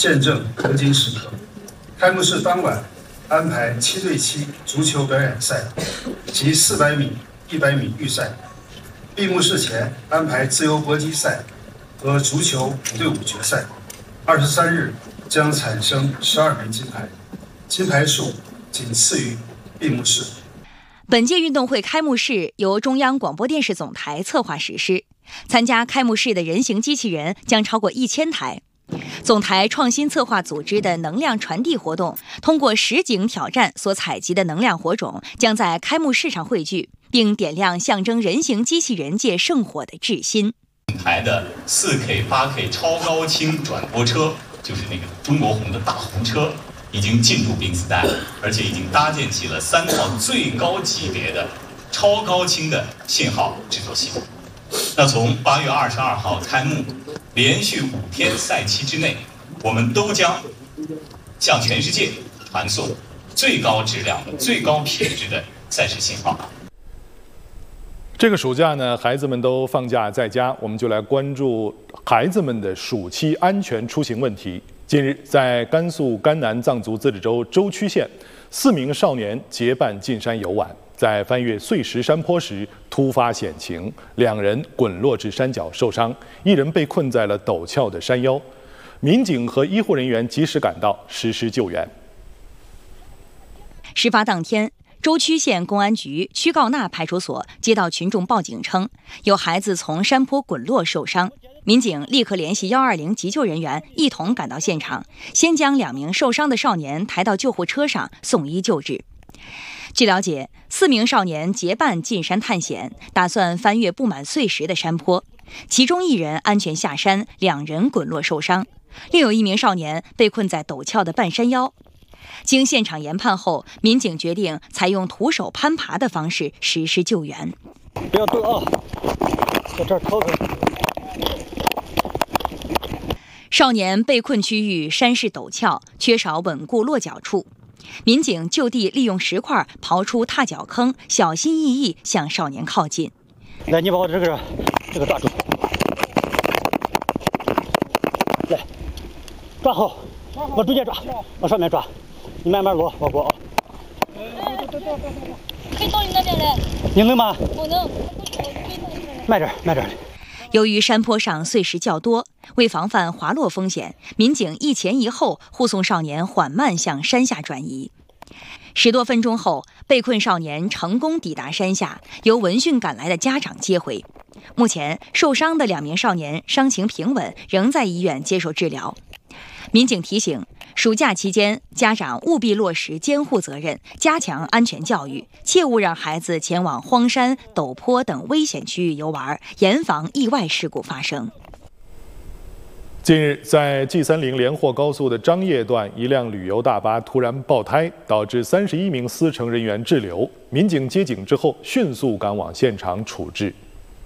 见证铂金时刻。开幕式当晚安排7对7足球表演赛及400米、100米预赛。闭幕式前安排自由搏击赛和足球5对5决赛。23日将产生12枚金牌，金牌数仅次于闭幕式。 本届运动会开幕式由中央广播电视总台策划实施，参加开幕式的人形机器人将超过1000台。总台创新策划组织的能量传递活动，通过实景挑战所采集的能量火种，将在开幕式上汇聚，并点亮象征人形机器人界圣火的至心。 台的4K、8K 超高清转播车，就是那个中国红的大红车，已经进驻兵斯丹，而且已经搭建起了3套最高级别的超高清的信号制作系统。那从8月22号开幕，连续5天赛期之内，我们都将向全世界传送最高质量的、最高品质的赛事信号。 这个暑假呢，孩子们都放假在家，我们就来关注孩子们的暑期安全出行问题。近日，在甘肃甘南藏族自治州舟曲县，4名少年结伴进山游玩，在翻越碎石山坡时突发险情，2人滚落至山脚受伤，1人被困在了陡峭的山腰。民警和医护人员及时赶到实施救援。 事发当天，舟曲县公安局曲告纳派出所接到群众报警称，有孩子从山坡滚落受伤。民警立刻联系120急救人员，一同赶到现场，先将2名受伤的少年抬到救护车上送医救治。据了解，4名少年结伴进山探险，打算翻越布满碎石的山坡，其中1人安全下山，2人滚落受伤，另有1名少年被困在陡峭的半山腰。经现场研判后，民警决定采用徒手攀爬的方式实施救援。 不要动啊，在这儿靠着。 少年被困区域山势陡峭，缺少稳固落脚处。民警就地利用石块刨出踏脚坑，小心翼翼向少年靠近。 来，你把我这个抓住，来，抓好，往中间抓，往上面抓，你慢慢落，往过啊。 可以到你那边来。 你能吗？ 我能。 慢点，慢点。 由于山坡上碎石较多，为防范滑落风险，民警一前一后护送少年缓慢向山下转移。10多分钟后，被困少年成功抵达山下，由闻讯赶来的家长接回。目前，受伤的2名少年伤情平稳，仍在医院接受治疗。民警提醒，暑假期间，家长务必落实监护责任，加强安全教育，切勿让孩子前往荒山、陡坡等危险区域游玩，严防意外事故发生。 近日，在 G30连霍高速的张掖段，一辆旅游大巴突然爆胎，导致31名司乘人员滞留。民警接警之后，迅速赶往现场处置。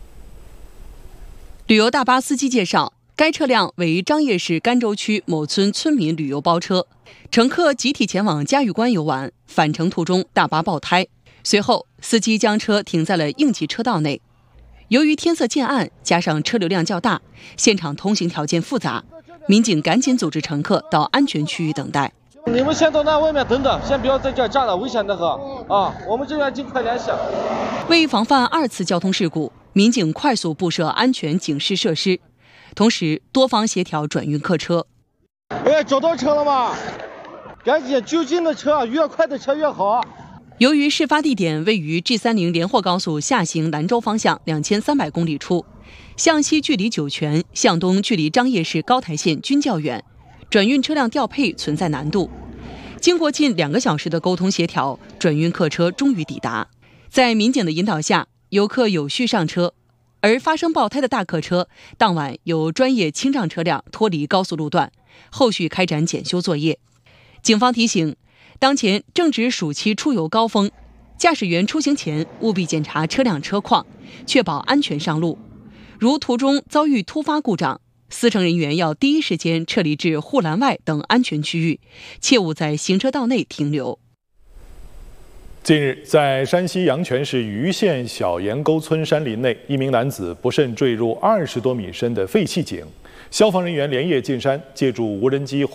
旅游大巴司机介绍，该车辆为张掖市甘州区某村村民旅游包车，乘客集体前往嘉峪关游玩，返程途中大巴爆胎，随后司机将车停在了应急车道内。由于天色渐暗，加上车流量较大，现场通行条件复杂，民警赶紧组织乘客到安全区域等待。 你们先到那外面等等，先不要在这儿站了，危险的很啊！我们这边尽快联系。 为防范2次交通事故，民警快速布设安全警示设施，同时多方协调转运客车。 哎，找到车了吗？赶紧，就近的车越快的车越好。 由于事发地点位于 G30连霍高速下行兰州方向2300公里处，向西距离酒泉，向东距离张掖市高台县均较远，转运车辆调配存在难度。经过近2个小时的沟通协调，转运客车终于抵达。在民警的引导下，游客有序上车，而发生爆胎的大客车当晚由专业清障车辆脱离高速路段，后续开展检修作业。警方提醒，当前正值暑期出游高峰，驾驶员出行前务必检查车辆车况，确保安全上路。如途中遭遇突发故障，司乘人员要第一时间撤离至护栏外等安全区域，切勿在行车道内停留。 近日，在山西阳泉市盂县小岩沟村山林内，一名男子不慎坠入20多米深的废弃井。消防人员连夜进山，借助无人机